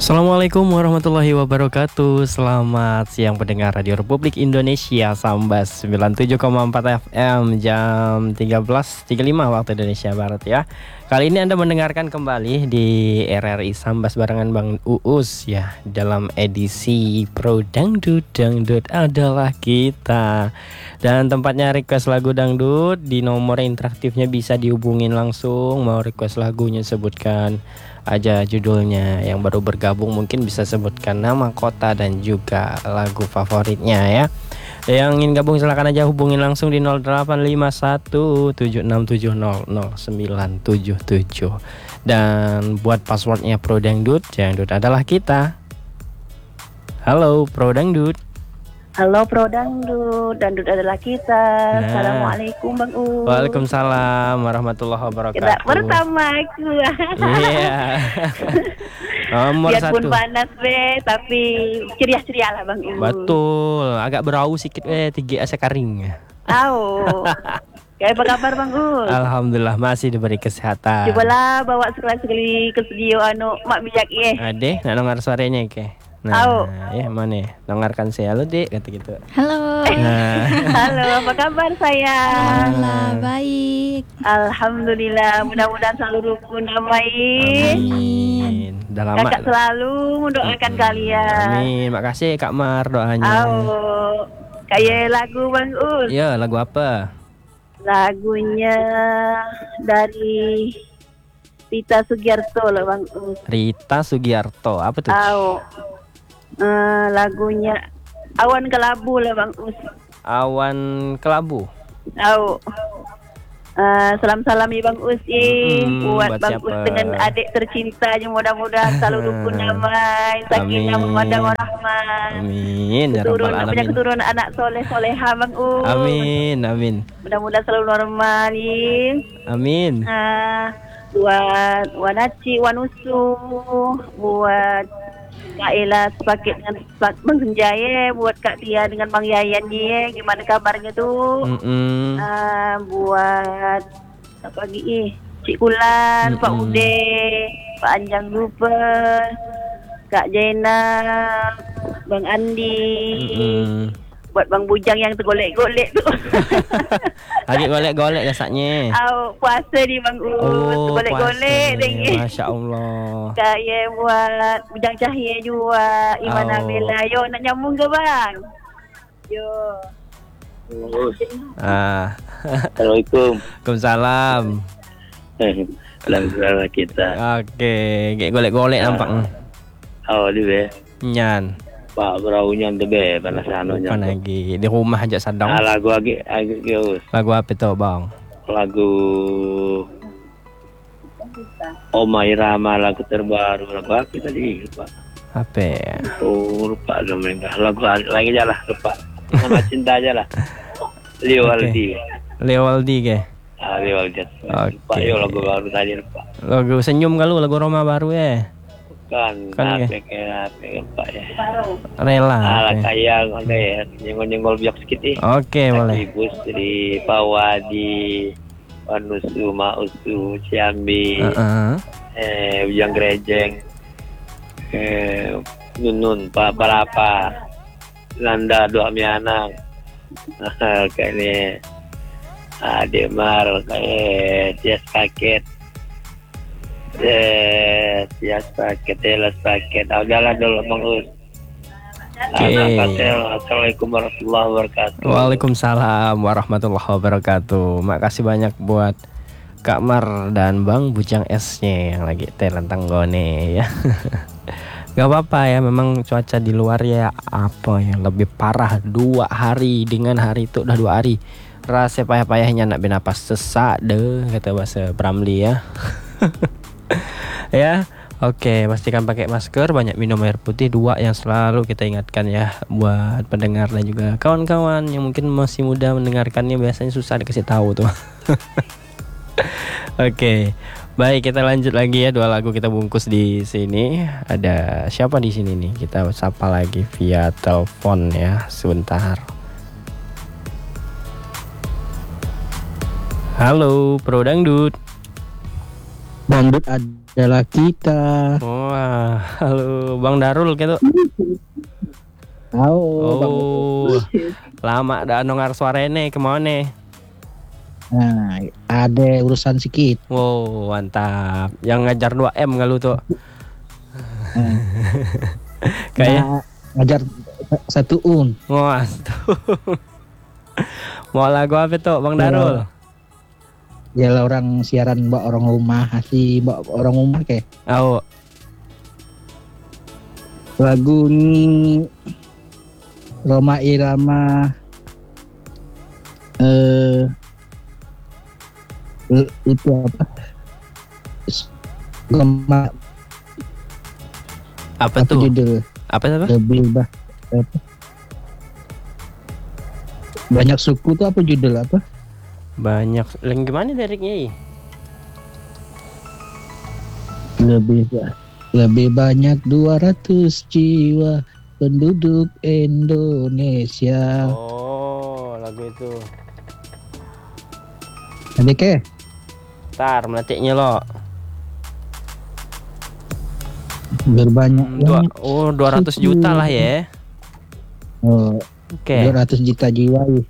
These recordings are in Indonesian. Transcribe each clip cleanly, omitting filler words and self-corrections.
Assalamualaikum warahmatullahi wabarakatuh. Selamat siang pendengar Radio Republik Indonesia Sambas 97,4 FM jam 13.35 waktu Indonesia Barat ya. Kali ini Anda mendengarkan kembali di RRI Sambas barengan Bang Uus ya, dalam edisi Pro Dangdut, Dangdut adalah kita. Dan tempatnya request lagu dangdut, di nomor interaktifnya bisa dihubungin langsung. Mau request lagunya sebutkan aja judulnya, yang baru bergabung mungkin bisa sebutkan nama kota dan juga lagu favoritnya ya. Yang ingin gabung silakan aja hubungin langsung di 085176700977. Dan buat passwordnya Pro Dangdut, Dangdut adalah kita. Halo Pro Dangdut. Halo Pro Dangdut, Dangdut adalah kita. Assalamualaikum Bang U. Waalaikumsalam warahmatullahi wabarakatuh. Kita bersama aku. Iya. Nomor biarpun 1. panas tapi ceria-ceria lah Bang U. Betul, agak berau sedikit 3 kering. Kayak apa kabar Bang U? Alhamdulillah masih diberi kesehatan. Cobalah bawa sekali-sekali ke studio Mak Bijak ye. Ade, nak dengar suaranya ke. Nah, ya mana? Dengarkan saya lo dek kata gitu. Halo. Halo, apa kabar sayang? Alhamdulillah baik. Alhamdulillah, mudah-mudahan selalu rukun damai. Amin. Dah lama. Kakak selalu mendoakan kalian. Amin. Makasih Kak Mar doanya. Kayak lagu Bang Us. Ya, lagu apa? Lagunya dari Rita Sugiarto lah Bang Us. Rita Sugiarto, apa tuh? Lagunya Awan Kelabu lah Bang Us. Awan Kelabu. Salam-salam ya Bang Us buat Bang siapa? Us dengan adik tercintanya, mudah-mudahan selalu rukun damai, sakinah mawaddah warahmah. Amin ya rabbal alamin. Punya keturunan anak soleh-soleha Bang Us. Amin. Mudah-mudahan selalu normal nih. Amin. Buat Wanaci, Wanusu, buat Kak Ella sepaket dengan Bang Senjaya, buat Kak Tia dengan Bang Yayan dia, gimana kabarnya tuh? Buat apa lagi? Cik Kulan, Pak Ude, Pak Anjang Lupa, Kak Jainal, Bang Andi. Buat Bang Bujang yang tergolek-golek tuh. Lagi golek-golek rasanya. Puasa di Bang Us, golek-golek tinggi. Masya Allah. Kayak buat Bujang Cahaya juga, Iman Abela. Yo, nak nyambung ke Bang? Yo. Assalamualaikum. Waalaikumsalam. Alhamdulillah kita. Oke, kayak golek-golek nampak. Dia Nyan. Pak Beraunya tebe panas Bukan lagi di rumah aja sadang. Lagu lagi Gus. Lagu apa tuh Bang? Lagu Oma Irama, lagu terbaru. Lagu apa tadi Pak? Apa ya? Lupa namanya. Lagu lagi aja lah, lupa. Nama cinta aja lah. Leo Aldi. Leo Aldi ke? Leo Aldi. Lupa yo lagu baru tadi lupa. Lagu senyum kalau lagu Roma baru ya. Kan apa Pak ya. Rela. Kayak ya, nyenggol-nyenggol biak sedikit Oke, boleh. Ibu Sri Pawadi, Wanusu, Mausu, Ciambi, Ujang Grejeng, Nunun, Pak Palapa, Landa Doa Mianang, kayak ini, Demar, kayak Tias Paket. Tias paket. Udahlah dulu Bang Us. Assalamualaikum warahmatullahi wabarakatuh. Waalaikumsalam warahmatullahi wabarakatuh. Makasih banyak buat Kak Mar dan Bang Bujang S-nya yang lagi telentang gone ya. Gak apa-apa ya, memang cuaca di luar ya apa yang lebih parah 2 hari dengan hari itu udah 2 hari. Rasa payah-payahnya nak bernapas sesak deh kata bahasa Pramli ya. Ya, oke, pastikan pakai masker, banyak minum air putih 2 yang selalu kita ingatkan ya buat pendengar dan juga kawan-kawan yang mungkin masih muda mendengarkannya, biasanya susah dikasih tahu tuh. Oke, baik, kita lanjut lagi ya, 2 lagu kita bungkus di sini. Ada siapa di sini nih? Kita sapa lagi via telepon ya, sebentar. Halo, Pro Dangdut. Dangdut adalah kita. Wah, halo Bang Darul gitu. Oh, lama dah nongar suarane kemana? Nah, ada urusan sedikit. Wow, mantap. Yang ngajar 2M nggak lu tuh? Kayak Nah, ngajar 1 wah, tuh. Mau lagu apa tuh Bang Darul? Ya lah orang siaran mbak orang rumah, asli mbak orang rumah kayak Oh, lagu ini Roma Irama itu apa? Roma apa apa tuh? judul? Apa tuh? Lebih apa? Banyak suku tuh apa judul apa? Banyak. Yang gimana liriknya? Lebih banyak 200 jiwa penduduk Indonesia. Oh, lagu itu. Ada ke? Ntar meletiknya lo. Berbanyak. 200 juta lah ya. Oh, Oke. 200 juta jiwa ya.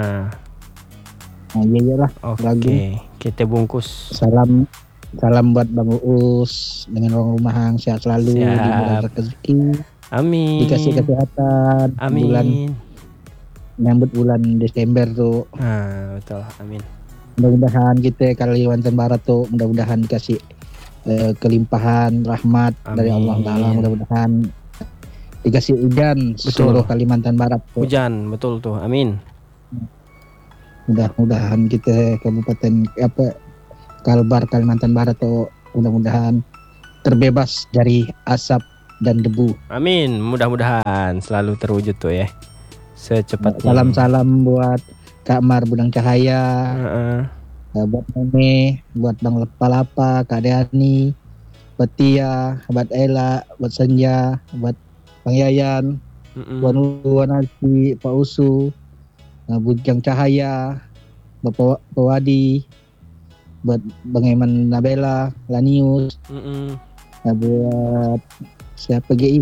Nah, Nah, iya lah. oke. Kita bungkus. Salam buat Bang Uus dengan orang rumah sehat selalu, Siap. diberikan rezeki, Amin. dikasih kesehatan. Amin. Nyambut bulan Desember tuh. Nah, betul. Amin. Mudah-mudahan kita Kalimantan Barat tuh mudah-mudahan dikasih kelimpahan rahmat dari Allah Taala. Amin. Mudah-mudahan dikasih hujan seluruh Kalimantan Barat tuh. Hujan, betul tuh. Amin. Mudah-mudahan kita Kabupaten Kalbar Kalimantan Barat tuh mudah-mudahan terbebas dari asap dan debu. Amin. Mudah-mudahan selalu terwujud tuh ya. Secepatnya. Salam-salam buat Kak Mar Budang Cahaya, buat Meme, buat Bang Lepalapa, Kak Deani, buat Tia, buat Ella, buat Senja, buat Bang Yayan, buat Wanasi, Pak Usu, Bujang Cahaya, Bapak Wadi, buat Bang Eman Nabela, Lanius, buat siapa GI,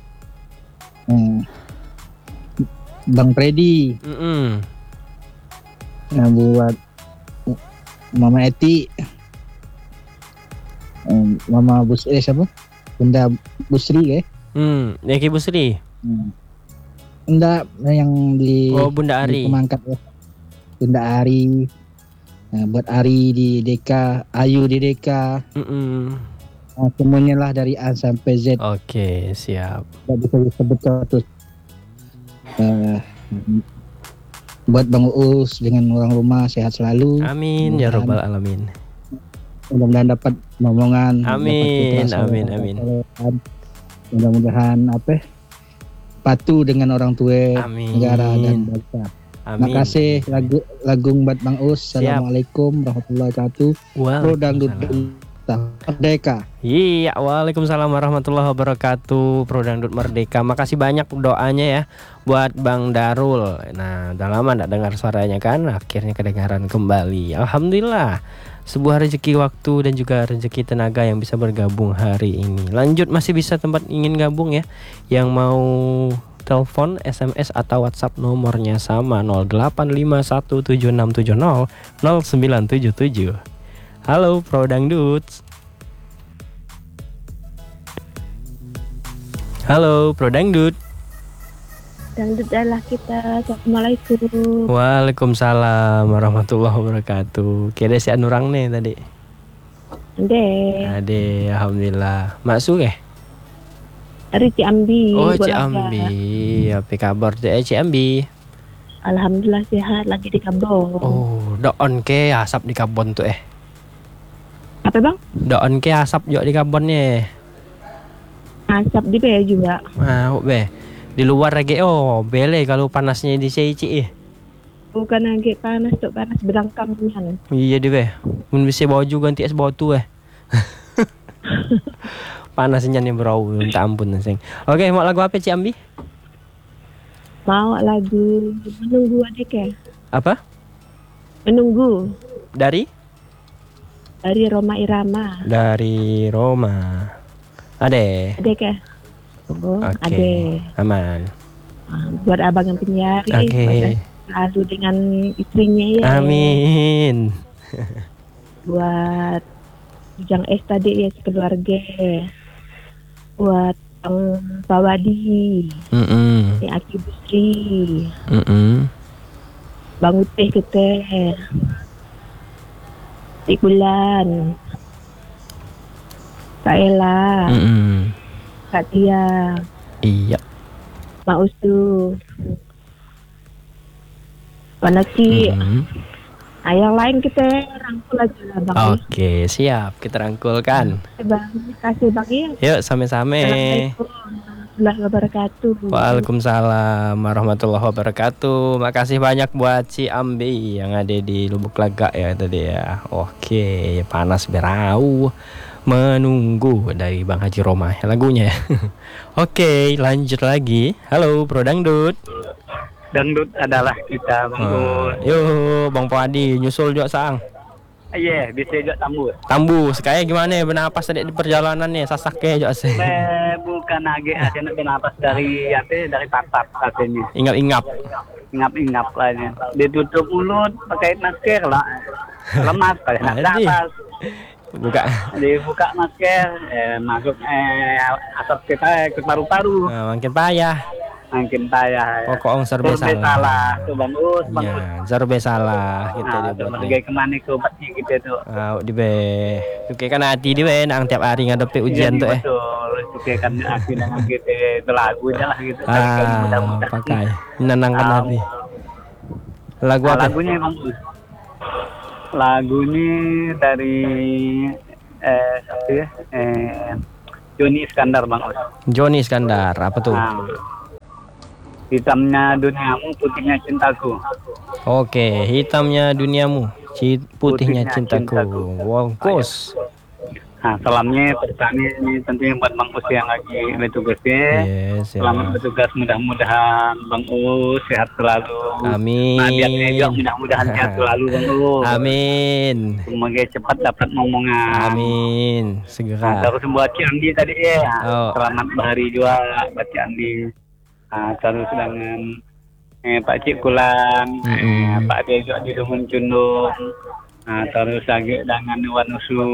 Bang Freddy, buat Mama Eti, Mama siapa? Bunda Busri Neki Busri. Enggak, yang di Bunda Ari. di Pemangkat ya. Bunda Ari. Nah, buat Ari di DK, Ayu di DK. Nah, semuanya lah dari A sampai Z. Oke, siap. Tidak bisa disebut terus. Buat Bang Uus dengan orang rumah sehat selalu. Amin ya robbal alamin. Mudah-mudahan dapat momongan. Amin, dapat amin, putra amin. solehan. Mudah-mudahan patuh dengan orang tua, Amin. negara dan bangsa. Amin. Makasih lagu buat Bang Us. Assalamualaikum warahmatullahi wabarakatuh. Pro Dangdut Merdeka. Iya, waalaikumsalam warahmatullahi wabarakatuh. Pro Dangdut Merdeka. Makasih banyak doanya ya buat Bang Darul. Nah, udah lama nggak dengar suaranya kan? Akhirnya kedengaran kembali. Alhamdulillah. Sebuah rezeki waktu dan juga rezeki tenaga yang bisa bergabung hari ini. Lanjut, masih bisa tempat ingin gabung ya. Yang mau telepon, SMS atau WhatsApp nomornya sama 085176700977. Halo Pro Dangdut. Halo Pro Dangdut. Dangdut adalah kita. Assalamualaikum. Waalaikumsalam warahmatullahi wabarakatuh. Kira si Anurang nih tadi. Ade, alhamdulillah. Masuk Dari Ciambi. Oh, Ciambi. Apa kabar Ciambi? Alhamdulillah sehat, lagi di Kabon. Oh, doon ke asap di Kabon tuh Apa bang? Doon ke asap juga di Kabonnya. Asap di Be juga. Be. Di luar lagi bele kalau panasnya di Seici Bukan lagi panas tuh, panas berangkam kan. Iya deh be. Mun bisa baju ganti es batu Panasnya nih bro, minta ampun sing. Oke, mau lagu apa Ciambi? Mau lagu Menunggu adik ya. Apa? Menunggu. Dari? Dari Roma Irama. Dari Roma. Ade. Ade ke? Oh, Oke. Ade. Aman. Buat abang yang penyiar. Oke. Selalu dengan istrinya ya. Amin. Buat Bujang S tadi ya sekeluarga. Buat Pak Wadi. Si Aki Busri. Bang Uteh kita. Si Bulan. Kak Ella. Kak Tia. Iya. Mak Usu. Pak Naci. Yang lain kita rangkul aja lah Bang. Oke, siap. Kita rangkulkan. Bang, terima kasih Bang ya. Yuk, sama-sama. Assalamualaikum warahmatullahi wabarakatuh. Waalaikumsalam warahmatullahi wabarakatuh. Makasih banyak buat si Ambi yang ada di Lubuk Lagak ya tadi ya. Oke, panas berau menunggu dari Bang Haji Roma lagunya. Oke, lanjut lagi. Halo, Bro Dangdut. Dangdut adalah kita, Bang Gus. Yuk, Bang Padi nyusul juga sang. Iya, bisa juga tambus. Tambus, kayak gimana ya bernapas tadi di perjalanannya sasaknya juga sih. Bukan lagi ada nak bernapas dari tatap katanya. Ingap-ingap. Ingap-ingap lah ini. Ditutup mulut pakai masker lah. Lemas pada nak napas. Buka. Dibuka masker, masuk asap kita ke paru-paru. Nah, makin payah. Makin payah. Pokoknya serba salah. Tuh Bang Us, Bang Us. Ya, serba salah gitu Nah, dia buat. pergi kemana ke obatnya kita tuh. Di be. Oke kan hati di be nang tiap hari ngadepi ujian tuh Betul. Oke kan hati dengan kita berlagu aja lah gitu. Pakai menenangkan hati. Lagu apa? Lagunya Bang Us. Lagunya dari siapa ya? Joni Iskandar Bang Us. Joni Iskandar, apa tuh? Hitamnya duniamu, putihnya cintaku. Oke, hitamnya duniamu, putihnya cintaku. Wongkos. Nah, salamnya pertama ini tentunya buat Bang Us yang lagi bertugas ya. Yes, selamat bertugas, mudah-mudahan Bang Us sehat selalu. Amin. Nabiatnya juga mudah-mudahan sehat selalu Bang Us. Amin. Semoga cepat dapat ngomongan. Amin. Segera. Nah, terus buat Cik Andi tadi ya. Oh. Selamat bahari juga buat Cik Andi. Nah, terus dengan Pak Cik Kulan, Pak Ade juga di Dumun Cundung. Nah, terus lagi dengan Wan Usu,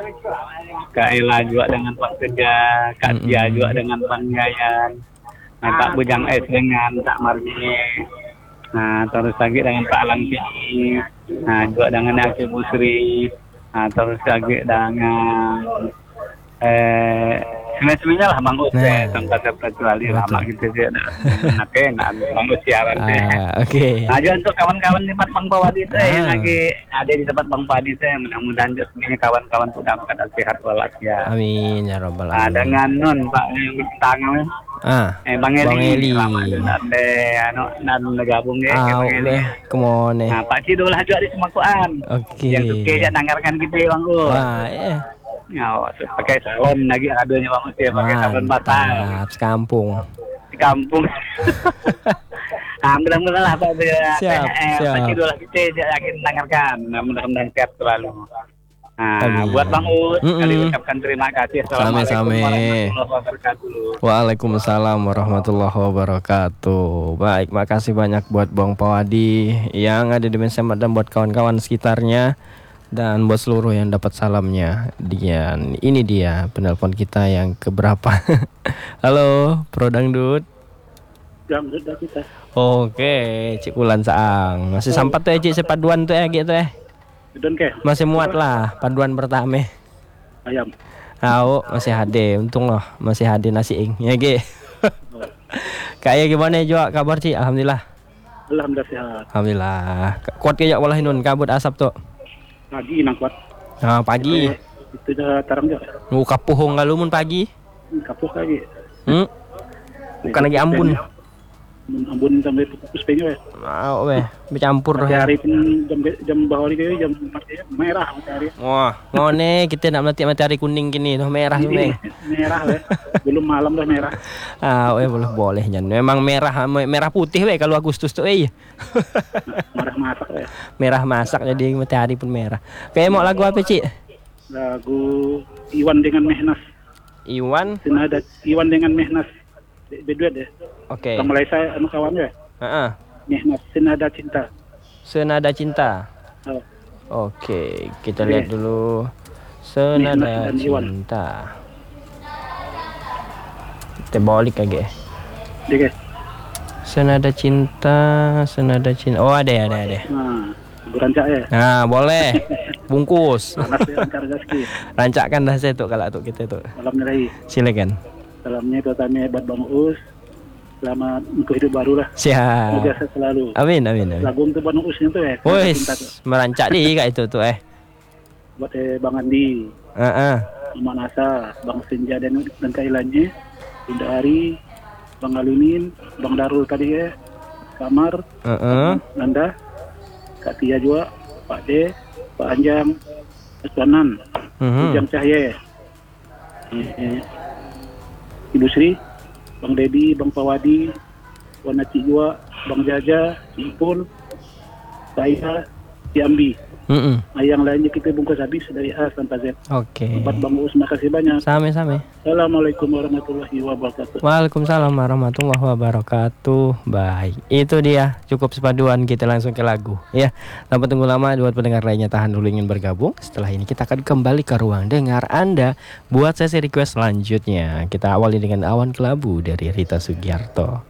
Kak Ella juga dengan Pak Teja, Kak Tia juga dengan Pak Yayan, nah, Pak Bujang S dengan Kak Marjini, nah, terus lagi dengan Pak Langki, nah, juga dengan Aki Busri, nah, terus lagi dengan semuanya lah Bang Us tempat kecuali lama gitu sih enak Bang Us siaran deh. Oke. Nah, juga untuk kawan-kawan di tempat Bang Pawadi yang lagi ada di tempat Bang Pawadi mudah-mudahan semuanya kawan-kawan sudah keadaan sehat walafiat. Amin ya rabbal alamin. Dengan Nun Pak yang tangan Bang Eli. Dan gabung ya Bang Eli. Kemana? Nah, Pak Cidul juga di Semakuan. Oke. Yang suka aja dengarkan kita Bang Us. Ya, pakai salon lagi adunya Bang Us ya, pakai salon batal. Sekampung. Di kampung. Mudah-mudahan lah Pak. Siap. Pak Cidul kita yakin dengarkan. Mudah-mudahan sehat selalu. Nah, buat Bang Us, kali ucapkan terima kasih. Assalamualaikum warahmatullahi wabarakatuh. Waalaikumsalam warahmatullahi wabarakatuh. Baik, makasih banyak buat Bang Pawadi yang ada di Mesemat dan buat kawan-kawan sekitarnya. Dan buat seluruh yang dapat salamnya. Ini dia penelpon kita yang keberapa. Halo, Pro Dangdut. Dangdut kita. Oke, Cik Ulan Saang. Masih sampat tuh Cik sepaduan tuh gitu Masih muat lah paduan pertama. Ayam. Masih HD, untung loh masih HD nasi ing. Ya Ge. Kayak gimana juga kabar Cik? Alhamdulillah. Alhamdulillah sehat. Alhamdulillah. Kuat kayak walah nun kabut asap tuh. Pagi nang kuat. Pagi. Itu dah tarang je. Kapuhong galumun pagi. Kapuh lagi. Bukan lagi Ambon. Ambon sampai pupus penyo ya. Bercampur dah. Hari pun jam bawah ni jam 4 ya merah matahari. Wah, ngone kita nak melatih matahari kuning gini tuh merah semua. Merah ya. Belum malam dah merah. Boleh jangan. Memang merah putih kalau Agustus tuh Merah masak ya. Merah masak jadi matahari pun merah. Kayak mau lagu apa Cik? Lagu Iwan dengan Mehnas. Iwan. Senada Iwan dengan Mehnas. Berduet ya. Oke. Sama Malaysia anu kawan ya. Heeh. Mehnas Senada Cinta. Senada Cinta. Oh. Oke, kita lihat dulu. Senada Mehnas dan Iwan. Cinta. Kita balik lagi. Oke. Senada Cinta. Oh, ada. Nah, berancak ya. Nah, boleh. Bungkus. Panas ya lancar gaski. Rancakkan dah saya tuh kalau tuh kita tuh. Salam nilai. Silakan. Salamnya itu kami buat Bang Uus. Selamat untuk hidup baru lah. Siap. Semoga sehat selalu. Amin. Lagu untuk Bang Uusnya tuh ya. Wes, Cinta tuh. merancak di kayak itu tuh Buat Bang Andi, Bang Nasa, Bang Senja dan kailannya, Bunda Ari, Bang Alimin, Bang Darul tadi ya, Kamar, Nanda, Kak Tia juga, Pak D, Pak Anjang, Aswanan, Ujang Cahye, Ibu Sri, Bang Dedi, Bang Pawadi, Wana Cijua, Bang Jaja, Ipul, saya, Ciambi. Yang lainnya kita bungkus habis dari A sampai Z. Oke. Buat Bang Uus, makasih banyak. Same-same. Assalamualaikum warahmatullahi wabarakatuh. Waalaikumsalam warahmatullahi wabarakatuh. Baik, itu dia cukup sepaduan, kita langsung ke lagu ya. Tanpa tunggu lama, buat pendengar lainnya tahan dulu ingin bergabung. Setelah ini kita akan kembali ke ruang dengar Anda buat sesi request selanjutnya. Kita awali dengan Awan Kelabu dari Rita Sugiarto.